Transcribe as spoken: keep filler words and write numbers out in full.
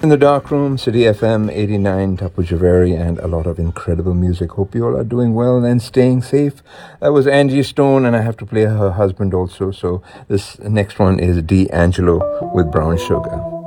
In the dark room, City F M eighty-nine, Tapu Javeri, and a lot of incredible music. Hope you all are doing well and staying safe. That was Angie Stone, and I have to play her husband also. So this next one is D'Angelo with Brown Sugar.